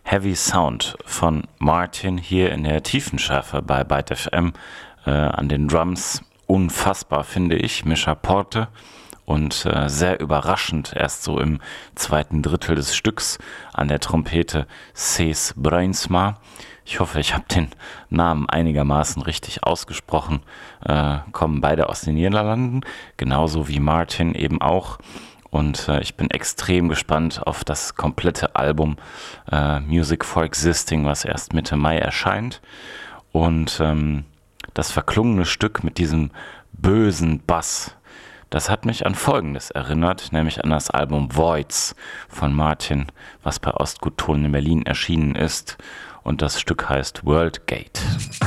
Heavy Sound von Martin hier in der Tiefenschärfe bei Byte FM. An den Drums unfassbar, finde ich, Mischa Porte. Und sehr überraschend, erst so im zweiten Drittel des Stücks an der Trompete Cees Bruinsma. Ich hoffe, ich habe den Namen einigermaßen richtig ausgesprochen. Kommen beide aus den Niederlanden, genauso wie Martin eben auch. Und ich bin extrem gespannt auf das komplette Album Music for Existing, was erst Mitte Mai erscheint. Und das verklungene Stück mit diesem bösen Bass, das hat mich an Folgendes erinnert, nämlich an das Album Voids von Martin, was bei Ostgut Ton in Berlin erschienen ist. Und das Stück heißt World Gate.